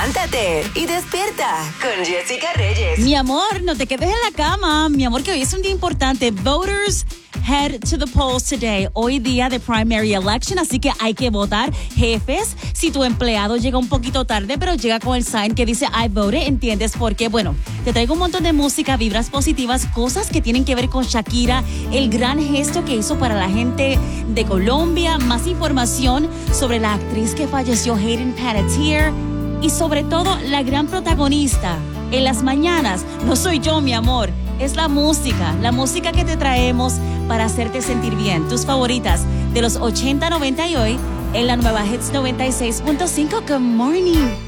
Levántate y despierta con Jessica Reyes. Mi amor, no te quedes en la cama. Mi amor, que hoy es un día importante. Voters head to the polls today. Hoy día de primary election, así que hay que votar. Jefes, si tu empleado llega un poquito tarde, pero llega con el sign que dice I voted, ¿entiendes por qué? Bueno, te traigo un montón de música, vibras positivas, cosas que tienen que ver con Shakira, el gran gesto que hizo para la gente de Colombia, más información sobre la actriz que falleció, Hayden Panettiere, y sobre todo la gran protagonista en las mañanas. No soy yo, mi amor, es la música que te traemos para hacerte sentir bien. Tus favoritas de los 80, 90 y hoy en la nueva Hits 96.5. Good morning.